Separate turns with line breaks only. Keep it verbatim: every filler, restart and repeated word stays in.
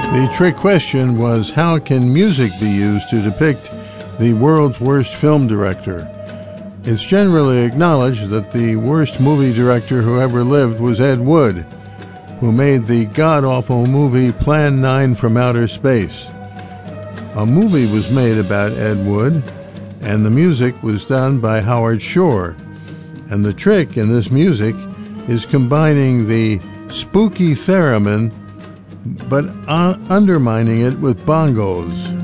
The trick question was, how can music be used to depict the world's worst film director? It's generally acknowledged that the worst movie director who ever lived was Ed Wood, who made the god-awful movie Plan nine from Outer Space. A movie was made about Ed Wood, and the music was done by Howard Shore. And the trick in this music is combining the spooky theremin but uh, undermining it with bongos.